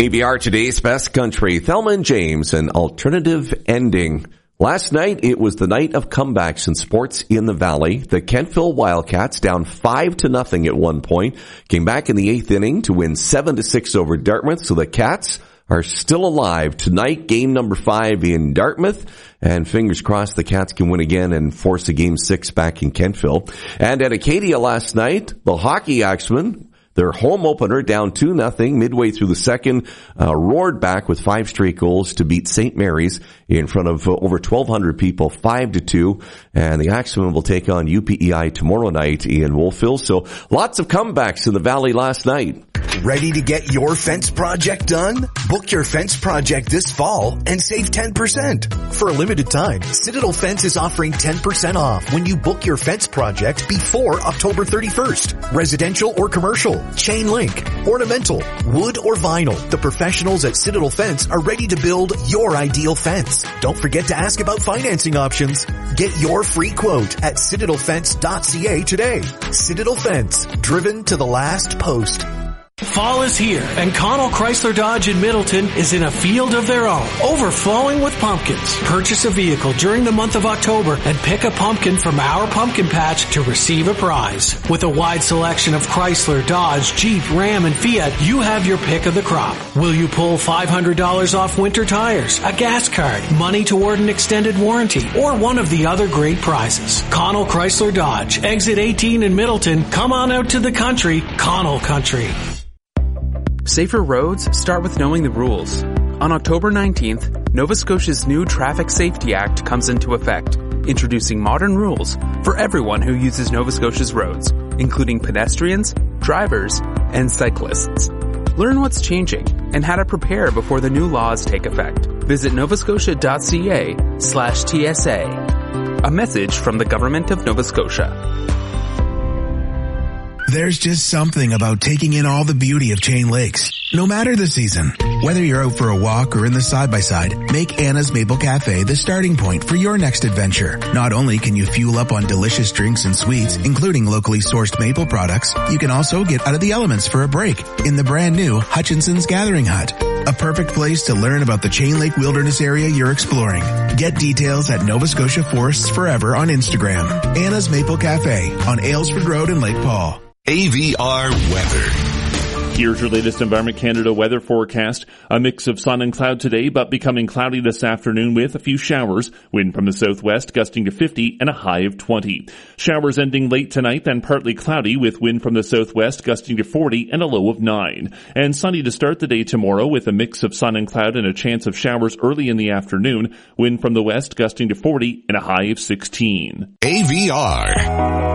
ABR Today's Best Country, Thelma and James, an alternative ending. Last night, it was the night of comebacks in sports in the Valley. The Kentville Wildcats, down 5-0 at one point, came back in the eighth inning to win 7-6 over Dartmouth. So the Cats are still alive. Tonight, game number 5 in Dartmouth. And fingers crossed the Cats can win again and force a game 6 back in Kentville. And at Acadia last night, the Hockey Axemen, their home opener, down 2-0 midway through the second, roared back with 5 straight goals to beat St. Mary's in front of over 1,200 people, 5-2. And the Axemen will take on UPEI tomorrow night in Wolfville. So lots of comebacks in the Valley last night. Ready to get your fence project done? Book your fence project this fall and save 10%. For a limited time, Citadel Fence is offering 10% off when you book your fence project before October 31st. Residential or commercial, chain link, ornamental, wood or vinyl. The professionals at Citadel Fence are ready to build your ideal fence. Don't forget to ask about financing options. Get your free quote at citadelfence.ca today. Citadel Fence, driven to the last post. Fall is here, and Connell Chrysler Dodge in Middleton is in a field of their own, overflowing with pumpkins. Purchase a vehicle during the month of October and pick a pumpkin from our pumpkin patch to receive a prize. With a wide selection of Chrysler, Dodge, Jeep, Ram, and Fiat, you have your pick of the crop. Will you pull $500 off winter tires, a gas card, money toward an extended warranty, or one of the other great prizes? Connell Chrysler Dodge, exit 18 in Middleton. Come on out to the country, Connell Country. Safer roads start with knowing the rules. On October 19th, Nova Scotia's new Traffic Safety Act comes into effect, introducing modern rules for everyone who uses Nova Scotia's roads, including pedestrians, drivers, and cyclists. Learn what's changing and how to prepare before the new laws take effect. Visit novascotia.ca/TSA. A message from the Government of Nova Scotia. There's just something about taking in all the beauty of Chain Lakes, no matter the season. Whether you're out for a walk or in the side-by-side, make Anna's Maple Cafe the starting point for your next adventure. Not only can you fuel up on delicious drinks and sweets, including locally sourced maple products, you can also get out of the elements for a break in the brand new Hutchinson's Gathering Hut. A perfect place to learn about the Chain Lake Wilderness area you're exploring. Get details at Nova Scotia Forests Forever on Instagram. Anna's Maple Cafe on Aylesford Road in Lake Paul. AVR weather. Here's your latest Environment Canada weather forecast. A mix of sun and cloud today, but becoming cloudy this afternoon with a few showers. Wind from the southwest gusting to 50 and a high of 20. Showers ending late tonight, then partly cloudy with wind from the southwest gusting to 40 and a low of 9. And sunny to start the day tomorrow with a mix of sun and cloud and a chance of showers early in the afternoon. Wind from the west gusting to 40 and a high of 16. AVR.